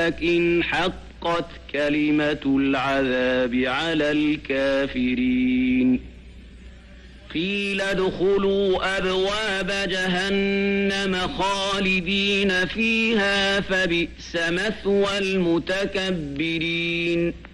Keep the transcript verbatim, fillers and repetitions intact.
ولكن حقت كلمة العذاب على الكافرين قيل ادخلوا أبواب جهنم خالدين فيها فبئس مثوى المتكبرين